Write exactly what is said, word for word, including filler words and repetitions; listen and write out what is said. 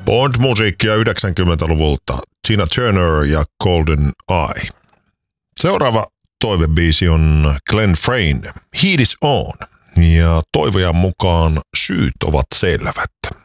Bond-musiikkia yhdeksänkymmentäluvulta. Tina Turner ja Golden Eye. Seuraava toivebiisi on Glenn Frey'n Heat is On. Ja toivojan mukaan syyt ovat selvät.